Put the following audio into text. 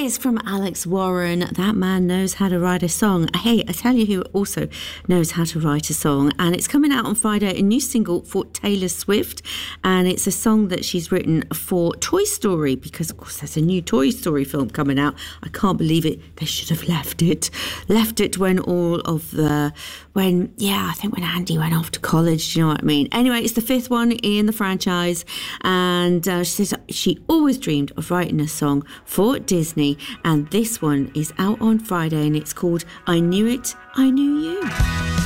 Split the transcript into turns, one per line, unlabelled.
is from Alex Warren. That man knows how to write a song. Hey, I tell you who also knows how to write a song, and it's coming out on Friday, a new single for Taylor Swift, and it's a song that she's written for Toy Story, because of course there's a new Toy Story film coming out. I can't believe it. They should have left it when I think when Andy went off to college, do you know what I mean? Anyway, it's the fifth one in the franchise, and she says she always dreamed of writing a song for Disney, and this one is out on Friday, and it's called I Knew It, I Knew You.